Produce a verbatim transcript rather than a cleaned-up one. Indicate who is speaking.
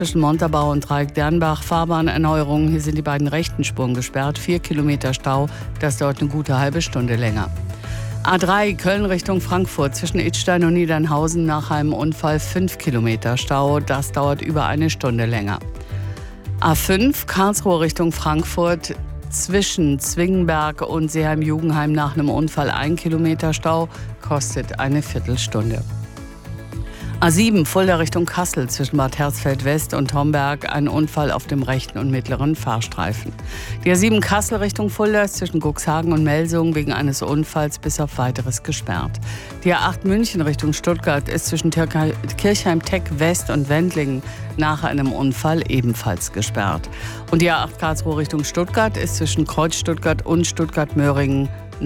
Speaker 1: Zwischen Montabaur und Dreieck-Dernbach Fahrbahnerneuerung. Hier sind die beiden rechten Spuren gesperrt. Vier Kilometer Stau, das dauert eine gute halbe Stunde länger. A drei Köln Richtung Frankfurt zwischen Idstein und Niedernhausen nach einem Unfall fünf Kilometer Stau. Das dauert über eine Stunde länger. A fünf Karlsruhe Richtung Frankfurt zwischen Zwingenberg und Seeheim-Jugendheim nach einem Unfall ein Kilometer Stau, kostet eine Viertelstunde. A sieben Fulda Richtung Kassel zwischen Bad Hersfeld West und Homberg ein Unfall auf dem rechten und mittleren Fahrstreifen. Die A sieben Kassel Richtung Fulda ist zwischen Cuxhagen und Melsungen wegen eines Unfalls bis auf weiteres gesperrt. Die A acht München Richtung Stuttgart ist zwischen Kirchheim-Teck West und Wendlingen nach einem Unfall ebenfalls gesperrt. Und die A acht Karlsruhe Richtung Stuttgart ist zwischen Kreuz Stuttgart und Stuttgart-Möhringen